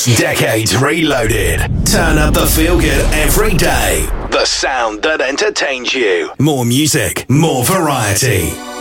Decades Reloaded. Turn up the feel good every day. The sound that entertains you. More music, more variety.